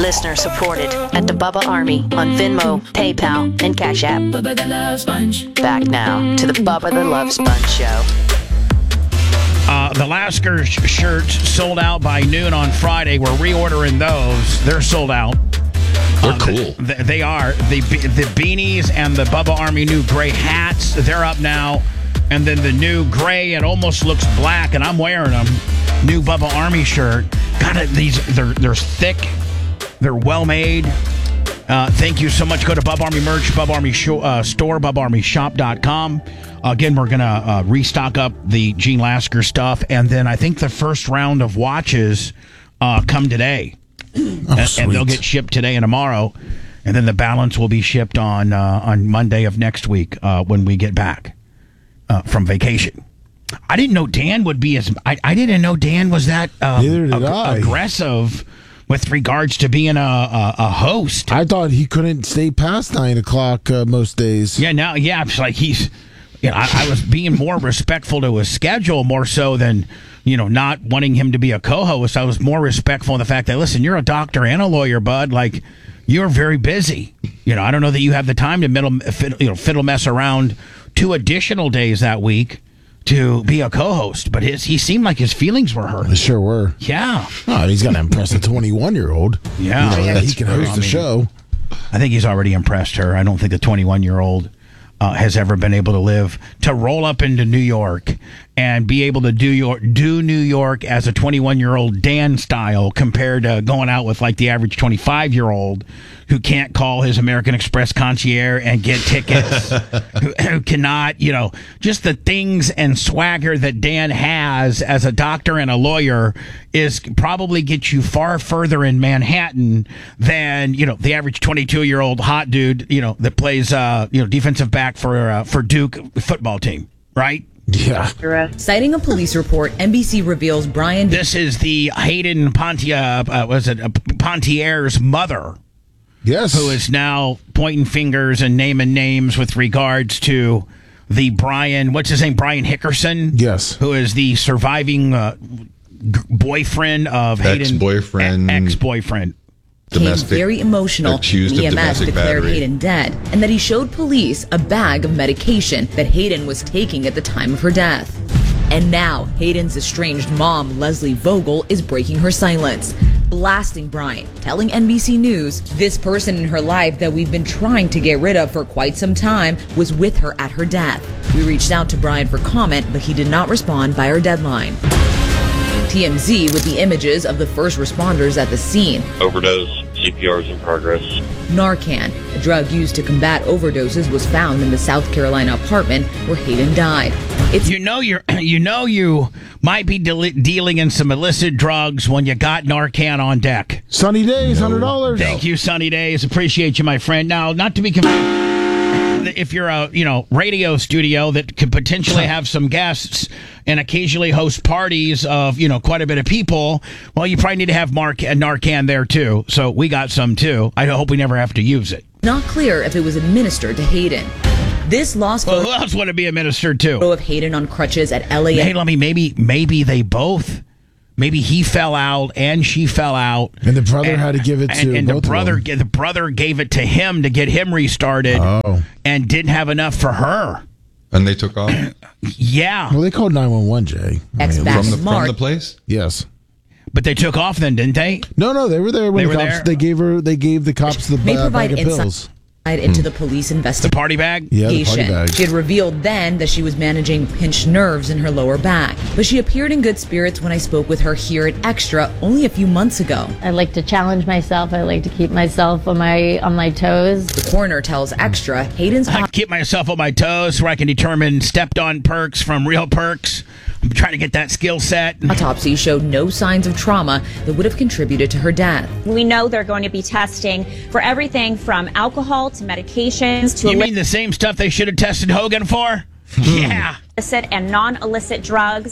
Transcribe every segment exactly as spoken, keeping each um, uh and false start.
Listener supported at the Bubba Army on Venmo, PayPal, and Cash App. Bubba the Love Sponge. Back now to the Bubba the Love Sponge Show. Uh, the Lasker sh- shirts sold out by noon on Friday. We're reordering those. They're sold out. They're uh, cool. The, the, they are. The, the beanies and the Bubba Army new gray hats, they're up now. And then the new gray, it almost looks black, and I'm wearing them. New Bubba Army shirt. Got it. These, they're, they're thick. They're well made. Uh, thank you so much. Go to Bubba Army merch, Bubba Army show, uh, store, Bubba Army shop dot com. Again, we're going to uh, restock up the Gene Lasker stuff. And then I think the first round of watches uh, come today. Oh, and, and they'll get shipped today and tomorrow. And then the balance will be shipped on uh, on Monday of next week uh, when we get back uh, from vacation. I didn't know Dan would be as... I, I didn't know Dan was that um, Neither did ag- I. aggressive with regards to being a, a, a host. I thought he couldn't stay past nine o'clock uh, most days. Yeah, now, yeah, it's like he's... You know, I, I was being more respectful to his schedule more so than, you know, not wanting him to be a co-host. I was more respectful in the fact that, listen, you're a doctor and a lawyer, bud. Like, you're very busy. You know, I don't know that you have the time to middle, fiddle, you know, fiddle mess around two additional days that week to be a co-host. But his, he seemed like his feelings were hurt. They sure were. Yeah. Oh, he's going to impress a twenty-one-year-old. Yeah. You know, that he can host I the mean, show. I think he's already impressed her. I don't think the twenty-one-year-old uh, has ever been able to live, to roll up into New York and be able to do your do New York as a twenty-one-year-old Dan style compared to going out with like the average twenty-five-year-old who can't call his American Express concierge and get tickets, who, who cannot, you know, just the things and swagger that Dan has as a doctor and a lawyer is probably get you far further in Manhattan than, you know, the average twenty-two-year-old hot dude, you know, that plays, uh, you know, defensive back for uh, for Duke football team, right? Yeah. Citing a police report, N B C reveals Brian... This is the Hayden Pontier, uh, was it uh, Pontier's mother, Yes. who is now pointing fingers and naming names with regards to the Brian, what's his name, Brian Hickerson? Yes. Who is the surviving uh, g- boyfriend of Hayden. Ex-boyfriend. E- ex-boyfriend. became Domestic- very emotional accused when of E M S domestic declared battery. Hayden dead, and that he showed police a bag of medication that Hayden was taking at the time of her death. And now, Hayden's estranged mom, Leslie Vogel, is breaking her silence, blasting Brian, telling N B C News this person in her life that we've been trying to get rid of for quite some time was with her at her death. We reached out to Brian for comment, but he did not respond by our deadline. T M Z with the images of the first responders at the scene. Overdose, C P R is in progress. Narcan, a drug used to combat overdoses, was found in the South Carolina apartment where Hayden died. It's You know you're, you know you might be de- dealing in some illicit drugs when you got Narcan on deck. Sunny days, one hundred dollars. Thank you, Sunny Days. Appreciate you, my friend. Now, not to be confused, if you're a you know radio studio that could potentially have some guests and occasionally host parties of you know quite a bit of people, well, you probably need to have Mark Narcan there too. So we got some too. I hope we never have to use it. not clear if it was administered to Hayden. This lost Well, photo who else would it be administered to? of Hayden on crutches at L A Hey, let me maybe maybe they both. Maybe he fell out and she fell out, And the brother had to give it and, to and both the of brother them. the brother gave it to him to get him restarted, Oh. and didn't have enough for her. And they took off Yeah, Well, they called nine one one, Jay. I Ex mean, back from the in from March. the place. yes. but they took off then, didn't they? No, no, they were there when They the were cops. there? They gave her. They gave the cops the may uh, provide bag of insight pills. into the police The investigation. party bag. Yeah, the party bag. She had revealed then that she was managing pinched nerves in her lower back, but she appeared in good spirits when I spoke with her here at Extra only a few months ago. I like to challenge myself. I like to keep myself on my on my toes. The coroner tells Extra Hayden's I keep myself on my toes where I can determine stepped-on perks from real perks. I'm trying to get that skill set. autopsy showed no signs of trauma that would have contributed to her death. We know they're going to be testing for everything from alcohol to medications to You mean the same stuff they should have tested Hogan for? Yeah. illicit and non-illicit drugs.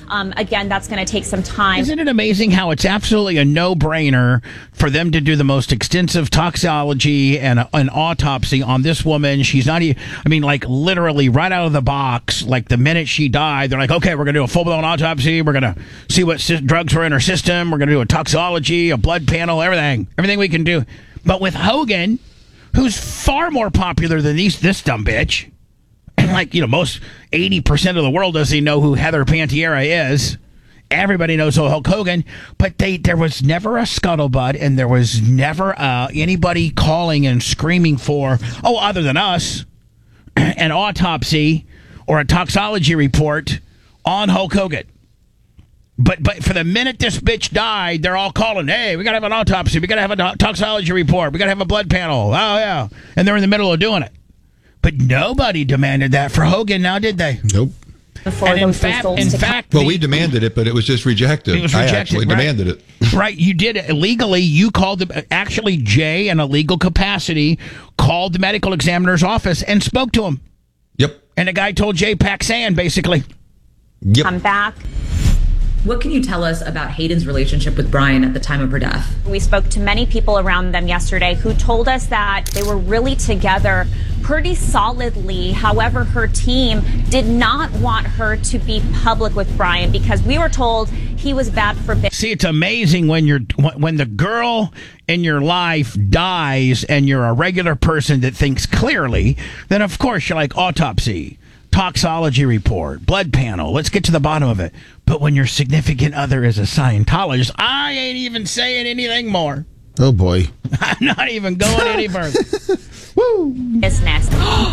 Um, again, that's going to take some time. Isn't it amazing how it's absolutely a no-brainer for them to do the most extensive toxicology and a, an autopsy on this woman? She's not even, I mean, like literally right out of the box, like the minute she died, they're like, okay, we're going to do a full-blown autopsy. We're going to see what sy- drugs were in her system. We're going to do a toxicology, a blood panel, everything. Everything we can do. But with Hogan, who's far more popular than these, this dumb bitch, like, you know, most eighty percent of the world doesn't even know who Heather Panettiere is. Everybody knows Hulk Hogan, but they there was never a scuttlebutt, and there was never uh, anybody calling and screaming for, oh, other than us, an autopsy or a toxicology report on Hulk Hogan. But but for the minute this bitch died, they're all calling, hey, we got to have an autopsy. We got to have a to- toxicology report. We got to have a blood panel. Oh, yeah. And they're in the middle of doing it. But nobody demanded that for Hogan now, did they? Nope. Before And in those fact, results in to fact, Well, the- we demanded it, but it was just rejected. It was I rejected, actually right. demanded it. Right, you did it illegally. You called the, actually Jay in a legal capacity called the medical examiner's office and spoke to him. Yep. And the guy told Jay Paxan basically. Yep. come back. What can you tell us about Hayden's relationship with Brian at the time of her death? We spoke to many people around them yesterday who told us that they were really together pretty solidly. However, her team did not want her to be public with Brian because we were told he was bad for business. See, it's amazing when you're when the girl in your life dies and you're a regular person that thinks clearly, then of course you're like autopsy, toxicology report, blood panel. Let's get to the bottom of it. But when your significant other is a Scientologist, I ain't even saying anything more. Oh, boy. I'm not even going any further. business.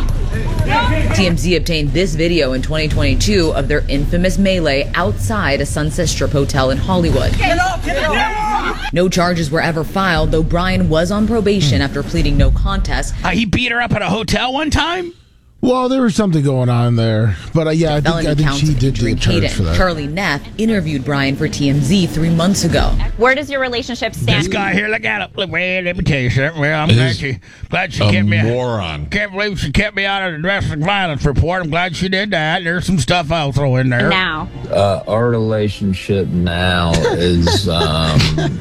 T M Z obtained this video in twenty twenty-two of their infamous melee outside a Sunset Strip hotel in Hollywood. No charges were ever filed, though Brian was on probation after pleading no contest. Uh, he beat her up at a hotel one time? Well, there was something going on there. But uh, yeah, I think, Felony I think counts she of did injuring get charged Hayden. for that. Charlie Neff interviewed Brian for T M Z three months ago. Where does your relationship stand? This guy here, look at it. Look, well, let me tell you something. Well, I'm It glad is she, glad she a kept me. moron. Can't believe she kept me out of the domestic violence report. I'm glad she did that. There's some stuff I'll throw in there. Now. Uh, our relationship now is, um,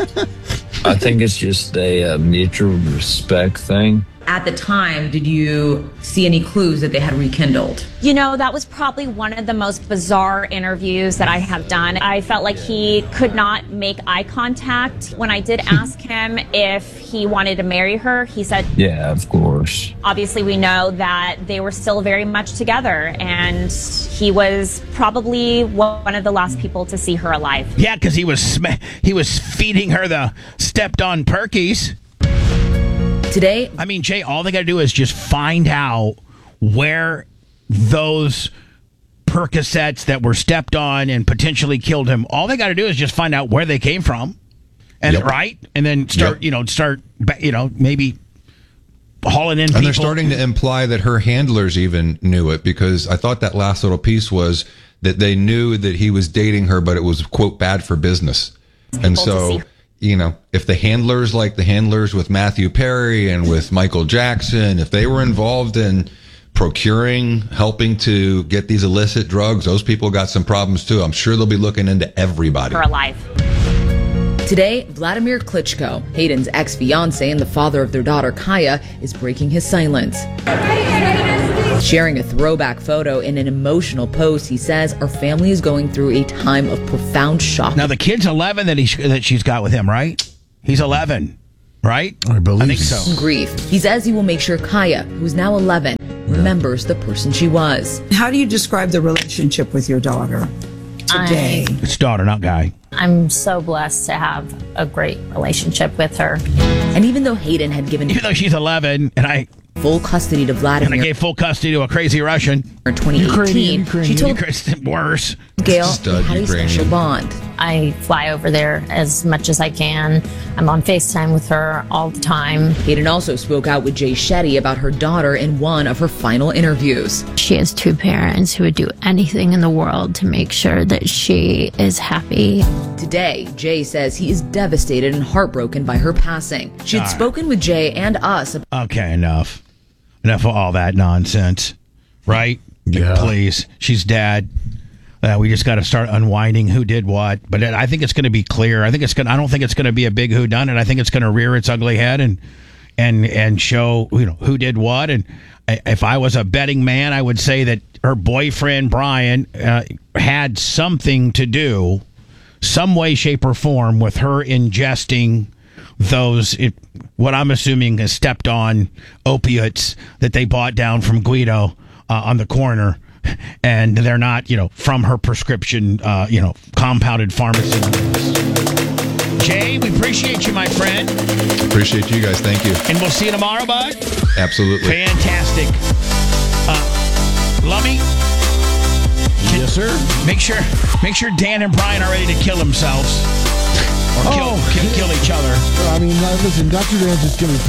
I think it's just a, uh mutual respect thing. At the time, did you see any clues that they had rekindled? You know, that was probably one of the most bizarre interviews that I have done. I felt like he could not make eye contact. When I did ask him if he wanted to marry her, he said, Yeah, of course. obviously we know that they were still very much together, and he was probably one of the last people to see her alive. Yeah, because he was sm- he was feeding her the stepped-on Perkies. Today, I mean, Jay, all they got to do is just find out where those Percocets that were stepped on and potentially killed him. All they got to do is just find out where they came from, and Yep. right, and then start, Yep. you know, start, you know, maybe hauling in And people. they're starting to imply that her handlers even knew it, because I thought that last little piece was that they knew that he was dating her, but it was, quote, bad for business. And to so, see. you know, if the handlers, like the handlers with Matthew Perry and with Michael Jackson, if they were involved in procuring, helping to get these illicit drugs, those people got some problems too. I'm sure they'll be looking into everybody. Her alive. Today, Vladimir Klitschko, Hayden's ex-fiance and the father of their daughter Kaya, is breaking his silence. Sharing a throwback photo in an emotional post, he says, our family is going through a time of profound shock. Now the kid's eleven that he that she's got with him, right? He's eleven, right? I believe I think so. so. Grief. He says he will make sure Kaya, who's now eleven, remembers the person she was. How do you describe the relationship with your daughter today? It's daughter, not guy. I'm so blessed to have a great relationship with her. And even though Hayden had given Even though she's eleven, and I full custody to and I Vladimir gave full custody to a crazy Russian. in twenty eighteen, Ukrainian, she told Worse. Gail Stud they had a Ukrainian. special bond. I fly over there as much as I can. I'm on FaceTime with her all the time. Hayden also spoke out with Jay Shetty about her daughter in one of her final interviews. She has two parents who would do anything in the world to make sure that she is happy. Today, Jay says he is devastated and heartbroken by her passing. She had All right. spoken with Jay and us about Okay, enough. Enough of all that nonsense. Right? Yeah. Please. She's dead. Uh, we just got to start unwinding who did what. But it, I think it's going to be clear. I think it's going. I don't think it's going to be a big whodunit. I think it's going to rear its ugly head and and and show you know who did what. And if I was a betting man, I would say that her boyfriend Brian uh, had something to do, some way, shape, or form, with her ingesting those, it, what I'm assuming is stepped on opiates that they bought down from Guido uh, on the corner. And they're not, you know, from her prescription, uh, you know, compounded pharmacy. Jay, we appreciate you, my friend. Appreciate you guys. Thank you. And we'll see you tomorrow, bud. Absolutely. Fantastic. Uh, Lummy? Yes, sir. Make sure, make sure Dan and Brian are ready to kill themselves. Or kill, Oh. kill, kill each other. I mean, uh, listen, Doctor Dan's just giving